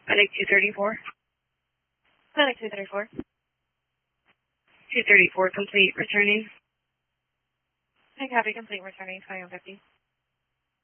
Clinic 234. Clinic 234. 234 complete, returning. I copy, complete, returning 2150.